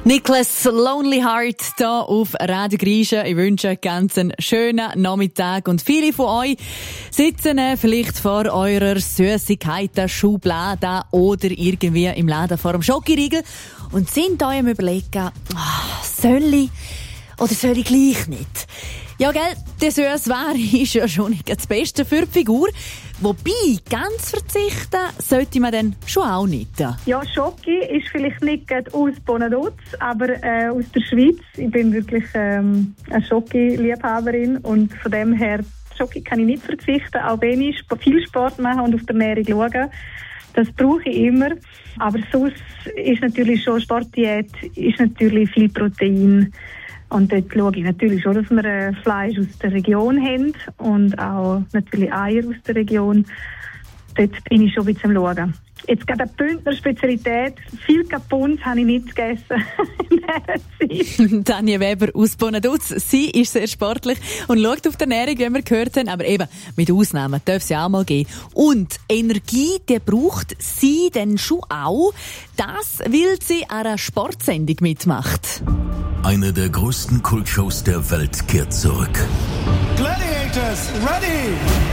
Nicholas Lonely Heart hier auf Radio Griechen. Ich wünsche einen ganz schönen Nachmittag und viele von euch sitzen vielleicht vor eurer Süssigkeiten-Schublade oder irgendwie im Laden vor dem Schokoriegel und sind euch am Überlegen, soll ich oder soll ich gleich nicht? Ja, gell, der Süßware ist ja schon nicht das Beste für die Figur. Wobei, ganz verzichten sollte man dann schon auch nicht. Ja, Schoki ist vielleicht nicht aus Bonaduz, aber aus der Schweiz. Ich bin wirklich eine Schoki-Liebhaberin und von dem her, Schoki kann ich nicht verzichten, auch wenn ich viel Sport mache und auf der Ernährung schaue. Das brauche ich immer. Aber sonst ist natürlich schon Sportdiät, ist natürlich viel Protein. Und dort schaue ich natürlich schon, dass wir Fleisch aus der Region haben und auch natürlich Eier aus der Region. Dort bin ich schon ein bisschen am Schauen. Jetzt gerade eine Bündner Spezialität. Viel Kapunz habe ich nicht gegessen in dieser Zeit. Tanja Weber aus Bonaduz. Sie ist sehr sportlich und schaut auf die Ernährung, wie wir gehört haben. Aber eben, mit Ausnahmen darf es ja auch mal geben. Und Energie, die braucht sie denn schon auch. Das, weil sie an einer Sportsendung mitmacht. Eine der größten Kultshows der Welt kehrt zurück. Gladiators, ready!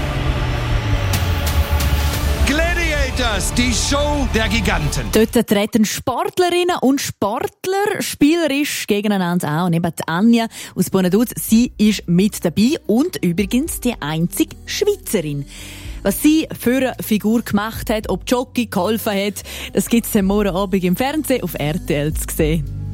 Gladiators, die Show der Giganten. Dort treten Sportlerinnen und Sportler spielerisch gegeneinander an. Und eben die Anja aus Bonaduz, sie ist mit dabei und übrigens die einzige Schweizerin. Was sie für eine Figur gemacht hat, ob Jockey geholfen hat, das gibt's morgen Abend im Fernsehen auf RTL zu sehen.